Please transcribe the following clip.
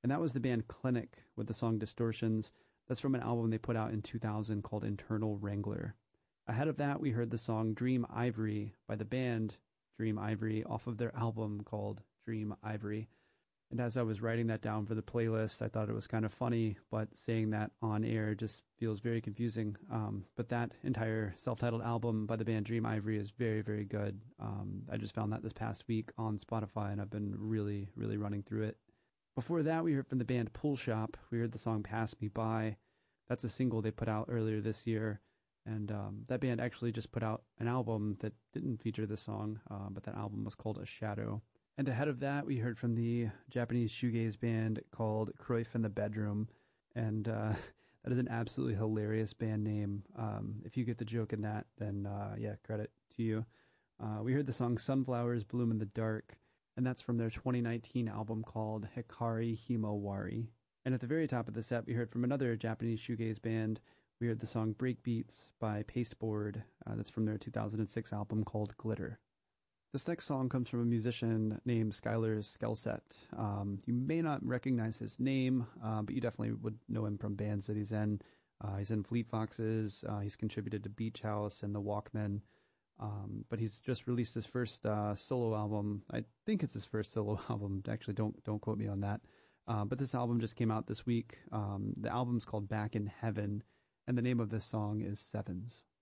And that was the band Clinic with the song Distortions. That's from an album they put out in 2000 called Internal Wrangler. Ahead of that, we heard the song Dream Ivory by the band Dream Ivory off of their album called Dream Ivory. And as I was writing that down for the playlist, I thought it was kind of funny, but saying that on air just feels very confusing. But that entire self-titled album by the band Dream Ivory is very, very good. I just found that this past week on Spotify, and I've been really, really running through it. Before that, we heard from the band Pool Shop. We heard the song Pass Me By. That's a single they put out earlier this year. And that band actually just put out an album that didn't feature this song, but that album was called A Shadow. And ahead of that, we heard from the Japanese shoegaze band called Cruyff in the Bedroom. And that is an absolutely hilarious band name. If you get the joke in that, then yeah, credit to you. We heard the song Sunflowers Bloom in the Dark, and that's from their 2019 album called Hikari Himawari. And at the very top of the set, we heard from another Japanese shoegaze band. We heard the song Breakbeats by Pasteboard. That's from their 2006 album called Glitter. This next song comes from a musician named Skylar Skelset. You may not recognize his name, but you definitely would know him from bands that he's in. He's in Fleet Foxes. He's contributed to Beach House and The Walkmen. But he's just released his first solo album. I think it's his first solo album. Actually, don't quote me on that. But this album just came out this week. The album's called Back in Heaven, and the name of this song is Sevens.